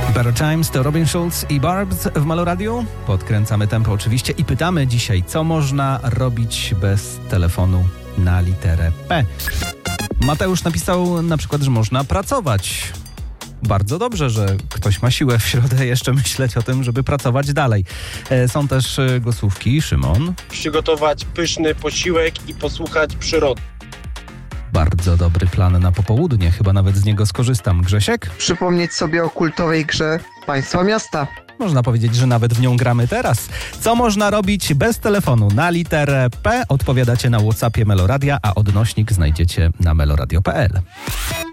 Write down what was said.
Better Times to Robin Schulz i Barbz w Melo Radio. Podkręcamy tempo oczywiście i pytamy dzisiaj, co można robić bez telefonu na literę P. Mateusz napisał na przykład, że można pracować. Bardzo dobrze, że ktoś ma siłę w środę jeszcze myśleć o tym, żeby pracować dalej. Są też głosówki. Szymon. Przygotować pyszny posiłek i posłuchać przyrody. Bardzo dobry plan na popołudnie, chyba nawet z niego skorzystam. Grzesiek? Przypomnieć sobie o kultowej grze Państwa Miasta. Można powiedzieć, że nawet w nią gramy teraz. Co można robić bez telefonu na literę P? Odpowiadacie na WhatsAppie Meloradia, a odnośnik znajdziecie na meloradio.pl.